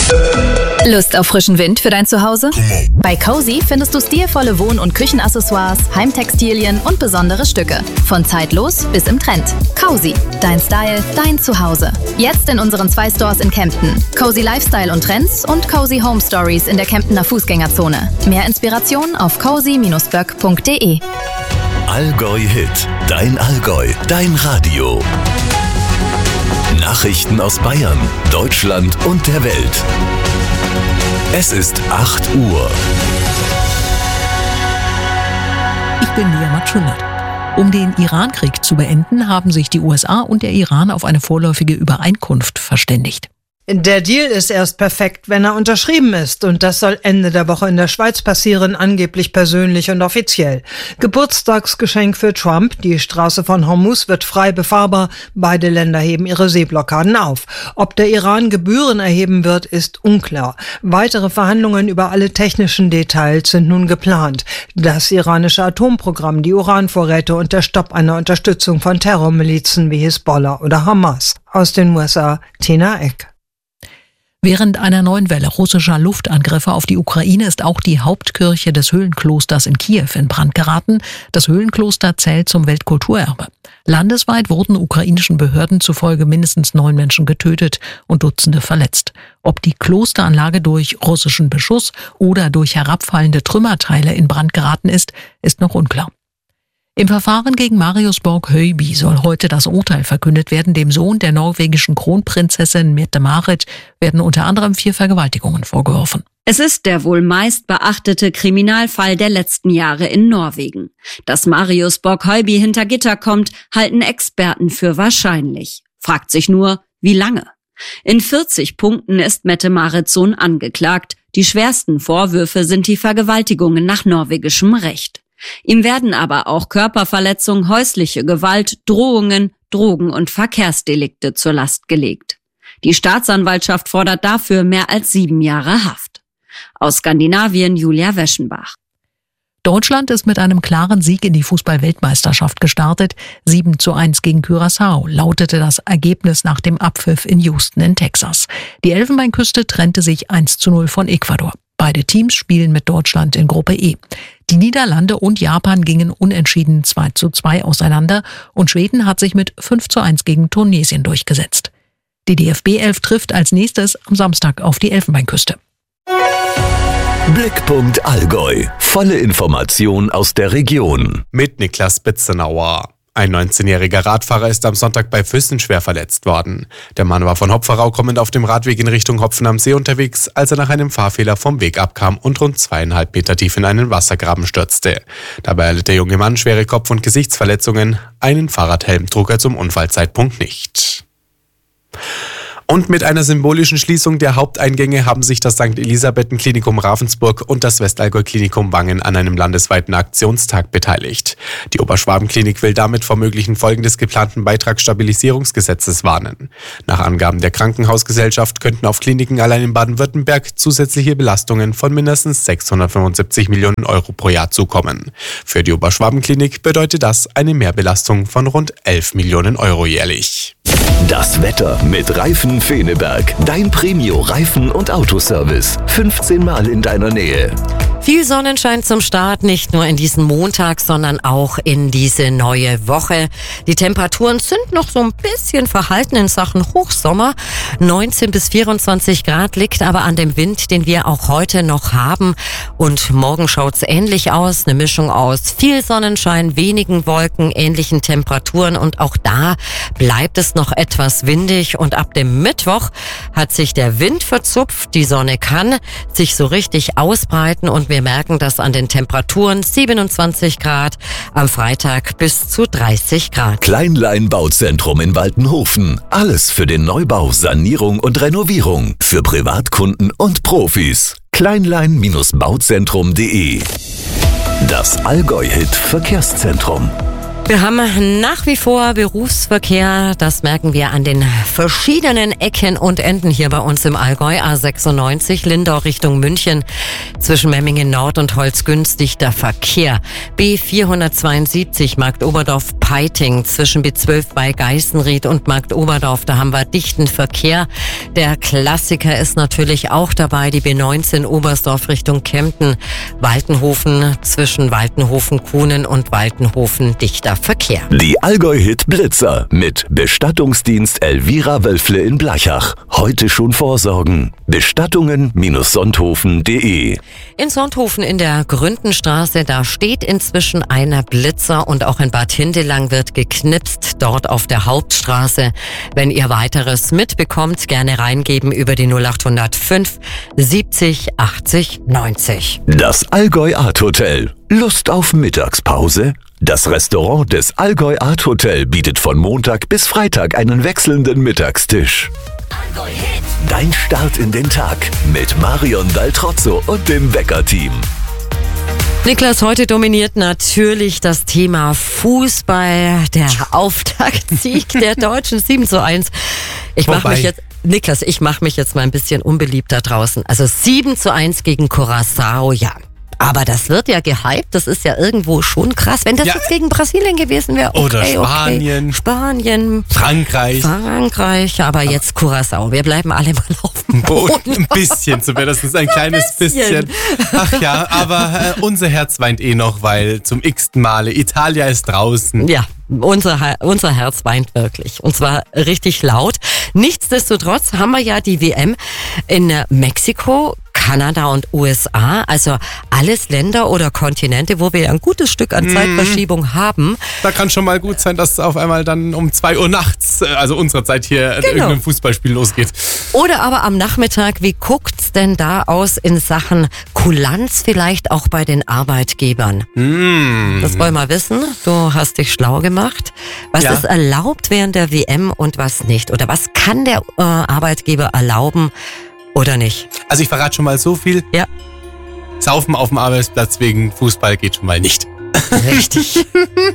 Lust auf frischen Wind für dein Zuhause? Bei Cozy findest du stilvolle Wohn- und Küchenaccessoires, Heimtextilien und besondere Stücke. Von zeitlos bis im Trend. Cozy, dein Style, dein Zuhause. Jetzt in unseren 2 Stores in Kempten. Cozy Lifestyle und Trends und Cozy Home Stories in der Kemptener Fußgängerzone. Mehr Inspiration auf cozy-böck.de. Allgäu Hit, dein Allgäu, dein Radio. Nachrichten aus Bayern, Deutschland und der Welt. Es ist 8 Uhr. Ich bin Nia Matschunat. Um den Iran-Krieg zu beenden, haben sich die USA und der Iran auf eine vorläufige Übereinkunft verständigt. Der Deal ist erst perfekt, wenn er unterschrieben ist. Und das soll Ende der Woche in der Schweiz passieren, angeblich persönlich und offiziell. Geburtstagsgeschenk für Trump. Die Straße von Hormuz wird frei befahrbar. Beide Länder heben ihre Seeblockaden auf. Ob der Iran Gebühren erheben wird, ist unklar. Weitere Verhandlungen über alle technischen Details sind nun geplant. Das iranische Atomprogramm, die Uranvorräte und der Stopp einer Unterstützung von Terrormilizen wie Hisbollah oder Hamas. Aus den USA, Tina Eck. Während einer neuen Welle russischer Luftangriffe auf die Ukraine ist auch die Hauptkirche des Höhlenklosters in Kiew in Brand geraten. Das Höhlenkloster zählt zum Weltkulturerbe. Landesweit wurden ukrainischen Behörden zufolge mindestens 9 Menschen getötet und Dutzende verletzt. Ob die Klosteranlage durch russischen Beschuss oder durch herabfallende Trümmerteile in Brand geraten ist, ist noch unklar. Im Verfahren gegen Marius Borg-Høiby soll heute das Urteil verkündet werden. Dem Sohn der norwegischen Kronprinzessin Mette-Marit werden unter anderem 4 Vergewaltigungen vorgeworfen. Es ist der wohl meist beachtete Kriminalfall der letzten Jahre in Norwegen. Dass Marius Borg-Høiby hinter Gitter kommt, halten Experten für wahrscheinlich. Fragt sich nur, wie lange? In 40 Punkten ist Mette-Marits Sohn angeklagt. Die schwersten Vorwürfe sind die Vergewaltigungen nach norwegischem Recht. Ihm werden aber auch Körperverletzung, häusliche Gewalt, Drohungen, Drogen- und Verkehrsdelikte zur Last gelegt. Die Staatsanwaltschaft fordert dafür mehr als 7 Jahre Haft. Aus Skandinavien Julia Weschenbach. Deutschland ist mit einem klaren Sieg in die Fußball-Weltmeisterschaft gestartet. 7:1 gegen Curaçao lautete das Ergebnis nach dem Abpfiff in Houston in Texas. Die Elfenbeinküste trennte sich 1:0 von Ecuador. Beide Teams spielen mit Deutschland in Gruppe E. Die Niederlande und Japan gingen unentschieden 2:2 auseinander und Schweden hat sich mit 5:1 gegen Tunesien durchgesetzt. Die DFB-11 trifft als nächstes am Samstag auf die Elfenbeinküste. Blickpunkt Allgäu. Volle Information aus der Region. Mit Niklas Bitzenauer. Ein 19-jähriger Radfahrer ist am Sonntag bei Füssen schwer verletzt worden. Der Mann war von Hopferau kommend auf dem Radweg in Richtung Hopfen am See unterwegs, als er nach einem Fahrfehler vom Weg abkam und rund 2,5 Meter tief in einen Wassergraben stürzte. Dabei erlitt der junge Mann schwere Kopf- und Gesichtsverletzungen. Einen Fahrradhelm trug er zum Unfallzeitpunkt nicht. Und mit einer symbolischen Schließung der Haupteingänge haben sich das St. Elisabethen-Klinikum Ravensburg und das Westallgäu-Klinikum Wangen an einem landesweiten Aktionstag beteiligt. Die Oberschwaben-Klinik will damit vor möglichen Folgen des geplanten Beitragsstabilisierungsgesetzes warnen. Nach Angaben der Krankenhausgesellschaft könnten auf Kliniken allein in Baden-Württemberg zusätzliche Belastungen von mindestens 675 Millionen Euro pro Jahr zukommen. Für die Oberschwaben-Klinik bedeutet das eine Mehrbelastung von rund 11 Millionen Euro jährlich. Das Wetter mit Reifen Feneberg. Dein Premio-Reifen- und Autoservice. 15 Mal in deiner Nähe. Viel Sonnenschein zum Start, nicht nur in diesen Montag, sondern auch in diese neue Woche. Die Temperaturen sind noch so ein bisschen verhalten in Sachen Hochsommer. 19 bis 24 Grad liegt aber an dem Wind, den wir auch heute noch haben. Und morgen schaut's ähnlich aus, eine Mischung aus viel Sonnenschein, wenigen Wolken, ähnlichen Temperaturen. Und auch da bleibt es noch etwas windig. Und ab dem Mittwoch hat sich der Wind verzupft. Die Sonne kann sich so richtig ausbreiten und wir merken das an den Temperaturen 27 Grad, am Freitag bis zu 30 Grad. Kleinlein Bauzentrum in Waltenhofen. Alles für den Neubau, Sanierung und Renovierung. Für Privatkunden und Profis. Kleinlein-bauzentrum.de. Das Allgäu-Hit Verkehrszentrum. Wir haben nach wie vor Berufsverkehr, das merken wir an den verschiedenen Ecken und Enden hier bei uns im Allgäu. A96 Lindau Richtung München, zwischen Memmingen Nord und Holzgünst dichter Verkehr. B472 Marktoberdorf-Peiting, zwischen B12 bei Geißenried und Marktoberdorf, da haben wir dichten Verkehr. Der Klassiker ist natürlich auch dabei, die B19 Oberstdorf Richtung Kempten, Waltenhofen, zwischen Waltenhofen-Kuhnen und Waltenhofen dichter Verkehr. Die Allgäu-Hit Blitzer mit Bestattungsdienst Elvira Wölfle in Blachach. Heute schon vorsorgen. Bestattungen-Sonthofen.de. In Sonthofen in der Gründenstraße, da steht inzwischen einer Blitzer und auch in Bad Hindelang wird geknipst, dort auf der Hauptstraße. Wenn ihr weiteres mitbekommt, gerne reingeben über die 0805 70 80 90. Das Allgäu Art Hotel. Lust auf Mittagspause? Das Restaurant des Allgäu Art Hotel bietet von Montag bis Freitag einen wechselnden Mittagstisch. Dein Start in den Tag mit Marion Daltrozzo und dem Wecker-Team. Niklas, heute dominiert natürlich das Thema Fußball, der Auftaktsieg der Deutschen 7:1. Niklas, ich mache mich jetzt mal ein bisschen unbeliebt da draußen. Also 7:1 gegen Curaçao, ja. Aber das wird ja gehypt, das ist ja irgendwo schon krass. Wenn das jetzt gegen Brasilien gewesen wäre, okay, oder Spanien. Spanien. Frankreich, aber jetzt Curaçao. Wir bleiben alle mal auf dem Boden. Ein bisschen, zumindest ein kleines bisschen. Ach ja, aber unser Herz weint noch, weil zum x-ten Male Italia ist draußen. Ja, unser Herz weint wirklich. Und zwar richtig laut. Nichtsdestotrotz haben wir ja die WM in Mexiko, Kanada und USA, also alles Länder oder Kontinente, wo wir ja ein gutes Stück an Zeitverschiebung haben. Da kann schon mal gut sein, dass auf einmal dann um 2 Uhr nachts, also unserer Zeit hier, irgendein Fußballspiel losgeht. Oder aber am Nachmittag, wie guckt's denn da aus in Sachen Kulanz vielleicht auch bei den Arbeitgebern? Das wollen wir wissen. Du hast dich schlau gemacht. Was ist erlaubt während der WM und was nicht? Oder was kann der Arbeitgeber erlauben oder nicht? Also ich verrate schon mal so viel. Ja. Saufen auf dem Arbeitsplatz wegen Fußball geht schon mal nicht. Richtig.